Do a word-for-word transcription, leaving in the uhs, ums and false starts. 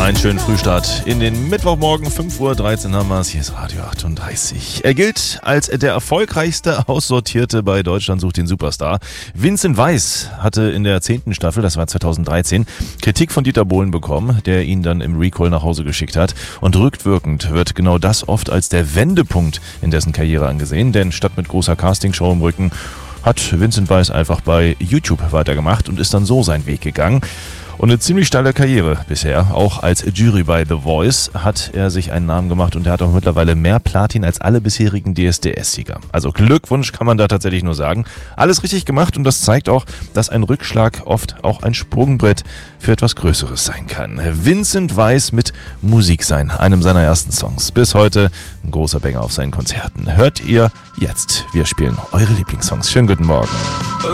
Einen schönen Frühstart in den Mittwochmorgen, fünf Uhr dreizehn haben wir es. Hier ist Radio achtunddreißig. Er gilt als der erfolgreichste Aussortierte bei Deutschland sucht den Superstar. Vincent Weiss hatte in der zehnten Staffel, das war zweitausenddreizehn, Kritik von Dieter Bohlen bekommen, der ihn dann im Recall nach Hause geschickt hat. Und rückwirkend wird genau das oft als der Wendepunkt in dessen Karriere angesehen, denn statt mit großer Castingshow im Rücken hat Vincent Weiss einfach bei YouTube weitergemacht und ist dann so seinen Weg gegangen. Und eine ziemlich steile Karriere bisher. Auch als Jury bei The Voice hat er sich einen Namen gemacht und er hat auch mittlerweile mehr Platin als alle bisherigen D S D S-Sieger. Also Glückwunsch kann man da tatsächlich nur sagen. Alles richtig gemacht und das zeigt auch, dass ein Rückschlag oft auch ein Sprungbrett für etwas Größeres sein kann. Vincent Weiss mit Musik sein, einem seiner ersten Songs. Bis heute ein großer Banger auf seinen Konzerten. Hört ihr jetzt. Wir spielen eure Lieblingssongs. Schönen guten Morgen.